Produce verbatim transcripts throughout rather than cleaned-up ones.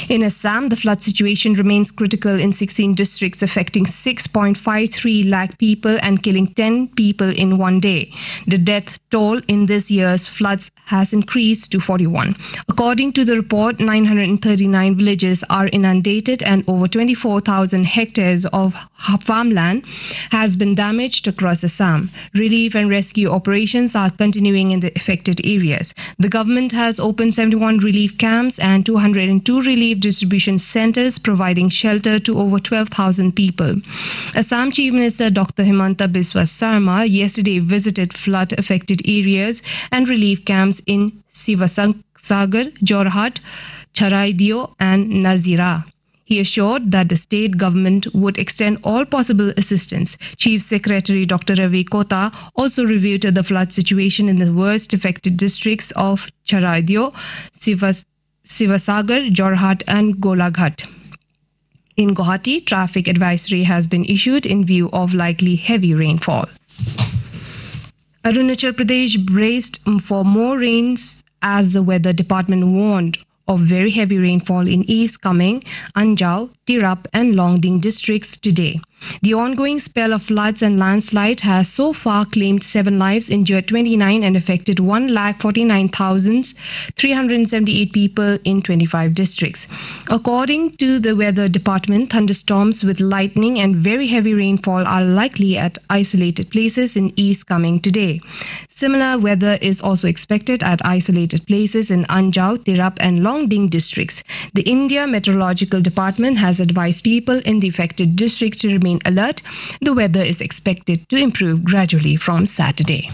In Assam, the flood situation remains critical in sixteen districts, affecting six point five three lakh people and killing ten people in one day. The death toll in this year's floods has increased to forty-one. According to the report, nine hundred thirty-nine villages are inundated and over twenty-four thousand hectares of farmland has been damaged across Assam. Relief and rescue operations are continuing in the affected areas. The government has opened seventy-one relief camps and two hundred two relief distribution centers, providing shelter to over twelve thousand people. Assam Chief Minister Doctor Himanta Biswa Sarma yesterday visited flood-affected areas and relief camps in Sivasagar, Jorhat, Charaidio and Nazira. He assured that the state government would extend all possible assistance. Chief Secretary Doctor Ravi Kota also reviewed the flood situation in the worst affected districts of Charaidio, Sivas Sivasagar, Jorhat and Golaghat. In Guwahati, traffic advisory has been issued in view of likely heavy rainfall. Arunachal Pradesh braced for more rains as the weather department warned of very heavy rainfall in East Kameng, Anjao, Tirap and Longding districts today. The ongoing spell of floods and landslides has so far claimed seven lives, injured twenty-nine and affected one lakh forty-nine thousand three hundred seventy-eight people in twenty-five districts. According to the weather department, thunderstorms with lightning and very heavy rainfall are likely at isolated places in East Kameng today. Similar weather is also expected at isolated places in Anjao, Tirap and Longding districts. The India Meteorological Department has advised people in the affected districts to remain alert. The weather is expected to improve gradually from Saturday.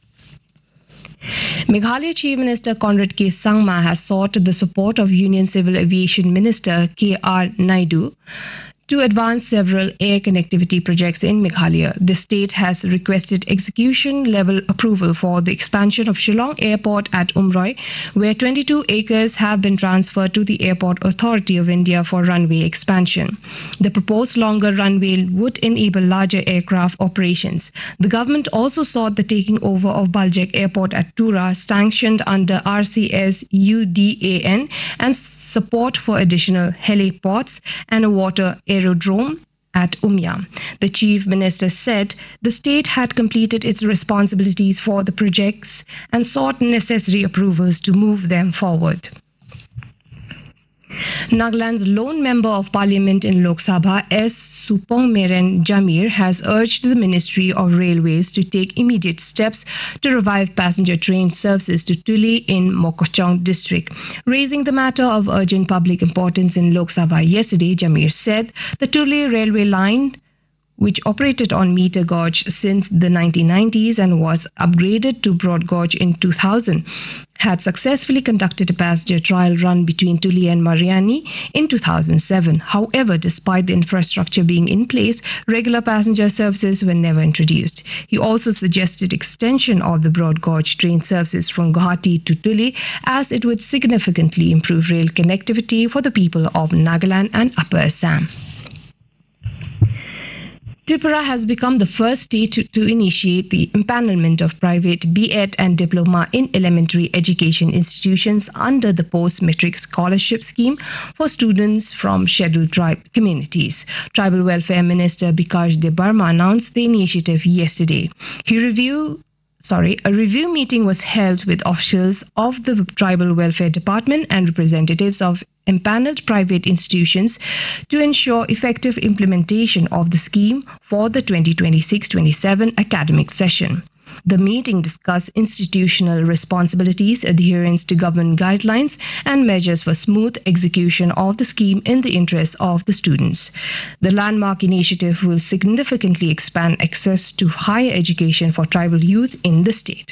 Meghalaya Chief Minister Conrad K. Sangma has sought the support of Union Civil Aviation Minister K R Naidu to advance several air connectivity projects in Meghalaya. The state has requested execution level approval for the expansion of Shillong Airport at Umroi, where twenty-two acres have been transferred to the Airport Authority of India for runway expansion. The proposed longer runway would enable larger aircraft operations. The government also sought the taking over of Baljek Airport at Tura, sanctioned under R C S U D A N, and support for additional heliports and a water aerodrome at Umya. The Chief Minister said the state had completed its responsibilities for the projects and sought necessary approvals to move them forward. Nagaland's lone member of parliament in Lok Sabha, S. Supongmeren Jamir, has urged the Ministry of Railways to take immediate steps to revive passenger train services to Tuli in Mokokchung district. Raising the matter of urgent public importance in Lok Sabha yesterday, Jamir said the Tuli railway line, which operated on meter gauge since the nineteen nineties and was upgraded to broad gauge in two thousand, had successfully conducted a passenger trial run between Tuli and Mariani in two thousand seven. However, despite the infrastructure being in place, regular passenger services were never introduced. He also suggested extension of the broad gauge train services from Guwahati to Tuli, as it would significantly improve rail connectivity for the people of Nagaland and Upper Assam. Tripura has become the first state to, to initiate the empanelment of private B Ed and Diploma in elementary education institutions under the post-matric scholarship scheme for students from scheduled tribe communities. Tribal Welfare Minister Bikash De Barma announced the initiative yesterday. He reviewed Sorry, a review meeting was held with officials of the Tribal Welfare Department and representatives of empaneled private institutions to ensure effective implementation of the scheme for the twenty twenty-six twenty-seven academic session. The meeting discussed institutional responsibilities, adherence to government guidelines, and measures for smooth execution of the scheme in the interest of the students. The landmark initiative will significantly expand access to higher education for tribal youth in the state.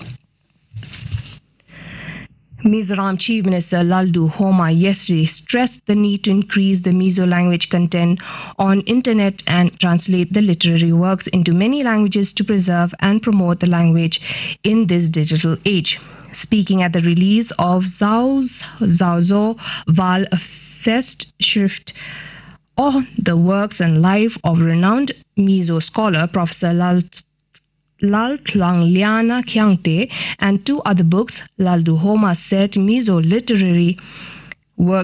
Mizoram Chief Minister Laldu Homa yesterday stressed the need to increase the Mizo language content on internet and translate the literary works into many languages to preserve and promote the language in this digital age. Speaking at the release of Zao's Zaozo Val, a fest schrift on the works and life of renowned Mizo scholar Professor Lal Lal Tlangliana Kyangte and two other books, Laldu Homa said Mizo literary work